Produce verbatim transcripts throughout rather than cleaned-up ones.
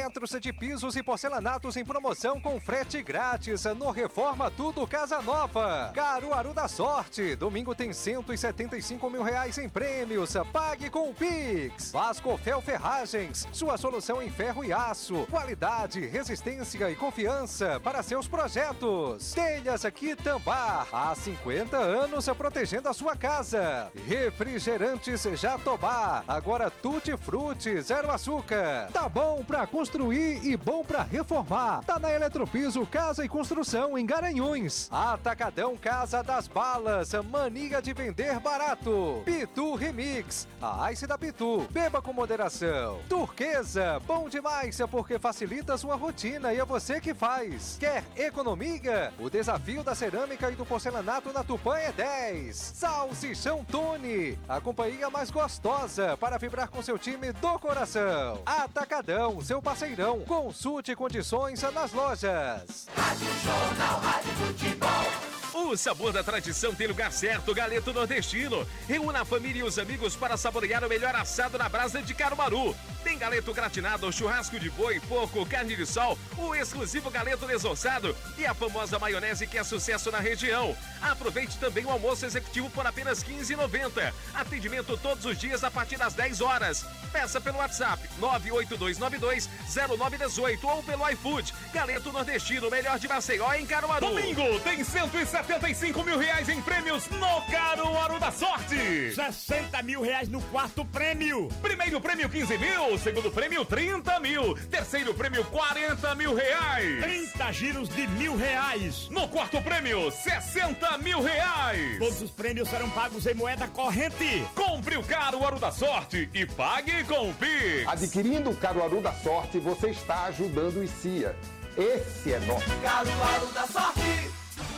metros de pisos e porcelanatos em promoção com frete grátis no Reforma Tudo Casa Nova. Caruaru da Sorte, domingo tem cento e setenta e cinco mil reais em prêmios. Pague com o Pix. Vascofel Ferragens, sua solução em ferro e aço. Qualidade, resistência e confiança para seus projetos. Telhas Quitambá, há cinquenta anos protegendo a sua casa. Refrigerantes Jatobá, agora Tutti Frutti, zero açúcar. Tá bom pra construir e bom pra reformar. Tá na Eletropiso Casa e Construção em Garanhuns. Atacadão Casa das Balas, mania de vender barato. Pitu Remix, a Ice da Pitu, beba com moderação. Turquesa, bom demais porque facilita a sua rotina e é você que faz. Quer economia? O desafio da cerâmica e do porcelanato na Tupã é dez. Salsichão Tune, a companhia mais gostosa para vibrar com seu time do coração. Atacadão, seu parceirão. Consulte condições nas lojas. Rádio Jornal, Rádio Futebol. O sabor da tradição tem lugar certo, Galeto Nordestino. Reúna a família e os amigos para saborear o melhor assado na brasa de Caruaru. Tem galeto gratinado, churrasco de boi, porco, carne de sol, o exclusivo galeto desossado e a famosa maionese que é sucesso na região. Aproveite também o almoço executivo por apenas quinze reais e noventa centavos. Atendimento todos os dias a partir das dez horas. Peça pelo WhatsApp nove oito dois nove dois zero nove um oito ou pelo iFood. Galeto Nordestino, melhor de Maceió em Caruaru. Domingo tem cento e setenta e cinco mil reais em prêmios no Caruaru da Sorte. sessenta mil reais no quarto prêmio. Primeiro prêmio quinze mil, segundo prêmio trinta mil, terceiro prêmio quarenta mil reais. trinta giros de mil reais. No quarto prêmio, sessenta mil reais. Todos os prêmios serão pagos em moeda corrente. Compre o Caruaru da Sorte e pague com o Pix. Adquirindo o Caruaru da Sorte, você está ajudando o I C I A. Esse é nosso Caruaru da Sorte.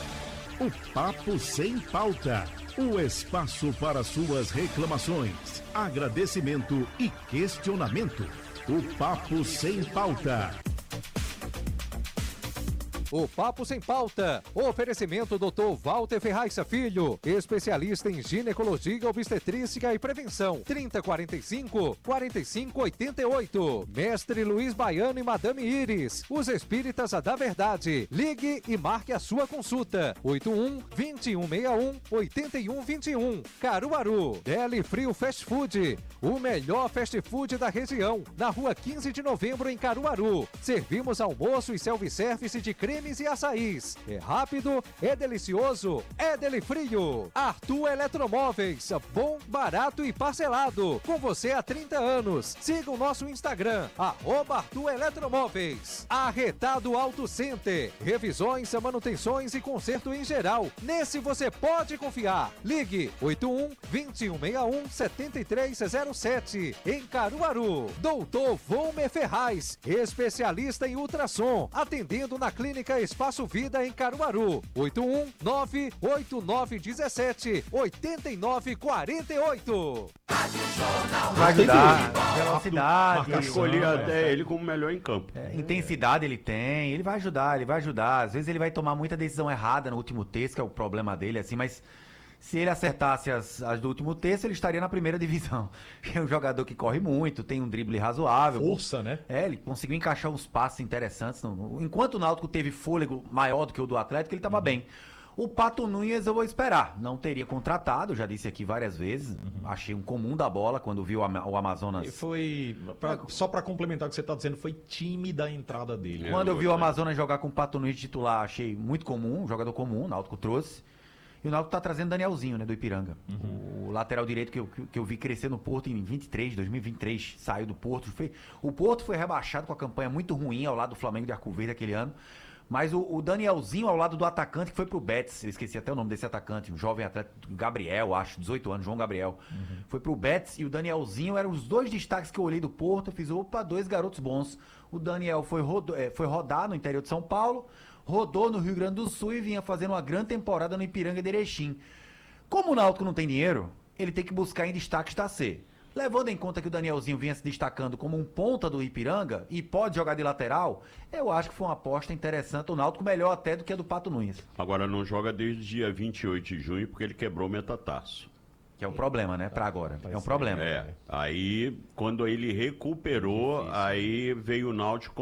O Papo Sem Pauta. O espaço para suas reclamações, agradecimento e questionamento. O Papo Sem Pauta. O Papo Sem Pauta. Oferecimento doutor Walter Ferraz Filho, especialista em ginecologia, obstetrícia e prevenção. trinta quarenta e cinco, quarenta e cinco oitenta e oito. Mestre Luiz Baiano e Madame Iris, os espíritas da verdade. Ligue e marque a sua consulta. oito um, vinte e um sessenta e um, oitenta e um vinte e um. Caruaru. Deli Frio Fast Food, o melhor fast food da região. Na rua quinze de novembro em Caruaru. Servimos almoço e self-service de creme e açaís. É rápido, é delicioso, é Deli Frio. Arthur Eletromóveis, bom, barato e parcelado. Com você há trinta anos. Siga o nosso Instagram, arroba Arthur Eletromóveis. Arretado Auto Center, revisões, manutenções e conserto em geral. Nesse você pode confiar. Ligue oito um, vinte e um sessenta e um, setenta e três zero sete em Caruaru. Doutor Volmer Ferraz, especialista em ultrassom, atendendo na clínica Espaço Vida em Caruaru. oito um nove oito nove um sete oito nove quatro oito. Vai ajudar, velocidade. Escolhi até ele como melhor em campo. É, intensidade ele tem, ele vai ajudar, ele vai ajudar. Às vezes ele vai tomar muita decisão errada no último terço, que é o problema dele, assim, mas se ele acertasse as, as do último terço, ele estaria na primeira divisão. É um jogador que corre muito, tem um drible razoável. Força, né? É, ele conseguiu encaixar uns passes interessantes. No, no, enquanto o Náutico teve fôlego maior do que o do Atlético, ele estava uhum. bem. O Pato Nunes eu vou esperar. Não teria contratado, já disse aqui várias vezes. Uhum. Achei um comum da bola quando viu o Amazonas. E foi, pra, só para complementar o que você está dizendo, foi tímida a entrada dele. Quando eu vi o Amazonas jogar com o Pato Nunes titular, achei muito comum, um jogador comum, o Náutico trouxe. E o Náutico tá trazendo Danielzinho, né, do Ipiranga. Uhum. O lateral direito que eu, que eu vi crescer no Porto em vinte e três, dois mil e vinte e três, saiu do Porto. Foi, o Porto foi rebaixado com a campanha muito ruim ao lado do Flamengo de Arco Verde aquele ano. Mas o, o Danielzinho ao lado do atacante que foi pro Betis, eu esqueci até o nome desse atacante, um jovem atleta, Gabriel, acho, dezoito anos, João Gabriel. Uhum. Foi pro Betis e o Danielzinho eram os dois destaques que eu olhei do Porto. Eu fiz, opa, dois garotos bons. O Daniel foi, rodo, é, foi rodar no interior de São Paulo, rodou no Rio Grande do Sul e vinha fazendo uma grande temporada no Ipiranga de Erechim. Como o Náutico não tem dinheiro, ele tem que buscar em destaques da C. Levando em conta que o Danielzinho vinha se destacando como um ponta do Ipiranga e pode jogar de lateral, eu acho que foi uma aposta interessante. O Náutico melhor até do que a do Pato Nunes. Agora não joga desde dia vinte e oito de junho porque ele quebrou o metatarso. Que é um problema, né, pra agora. É um problema. É, aí quando ele recuperou, aí veio o Náutico